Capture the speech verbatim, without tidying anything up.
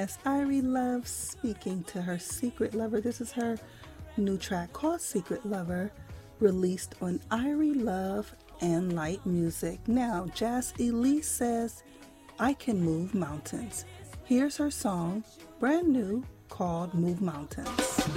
Yes, Irie Love speaking to her secret lover. This is her new track called Secret Lover, released on Irie Love and Light Music. Now, Jazz Elise says, I can move mountains. Here's her song, brand new, called Move Mountains.